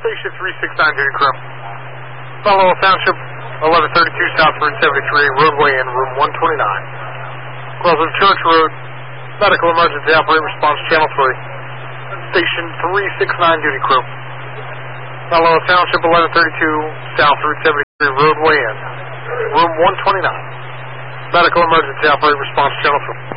Station 369 duty crew. Belleville Township, 1132 South Route 73, roadway in room 129. Crossing Church Road, medical emergency operator response channel 3. Station 369 duty crew. Belleville Township, 1132 South Route 73, roadway in room 129. Medical emergency operator response channel 3.